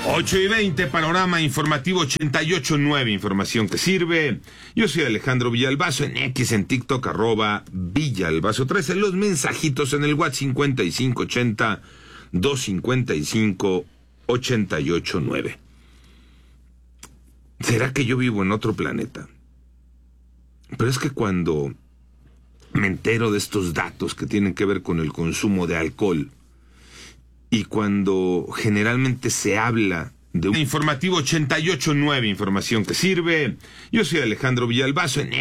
8:20, panorama informativo 88.9, información que sirve. Yo soy Alejandro Villalbazo, en X, en TikTok, @Villalbazo13. Los mensajitos en el WhatsApp 5580-255-889. ¿Será que yo vivo en otro planeta? Pero es que cuando me entero de estos datos que tienen que ver con el consumo de alcohol, y cuando generalmente se habla de un informativo 88.9, información que sirve. Yo soy Alejandro Villalbazo, en